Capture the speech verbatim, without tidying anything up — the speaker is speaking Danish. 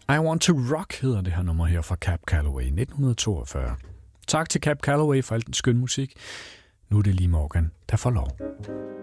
I Want to Rock hedder det her nummer her fra Cab Calloway nitten toogfyrre. Tak til Cab Calloway for al den skøn musik. Nu er det Lee Morgan, der får lov.